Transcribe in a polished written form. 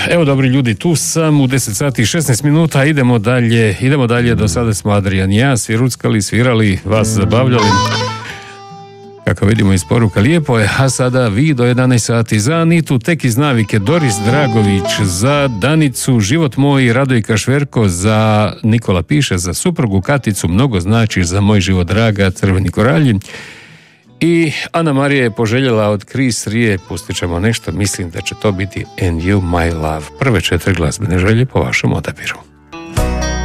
Evo dobri ljudi, tu sam u 10 sati i 16 minuta, idemo dalje, do sada smo Adrian i ja svirali, vas zabavljali. Kako vidimo iz poruka, lijepo je, a sada vi do 11 sati za Anitu, tek iz navike, Doris Dragović, za Danicu, život moj, Radojka Šverko, za Nikola piše, za suprugu Katicu, mnogo znači za moj život, draga, Crveni koralji. I Ana Marija je poželjela od Chris Rie, pustit ćemo nešto, mislim da će to biti And You My Love. Prve 4 glazbene želje po vašem odabiru.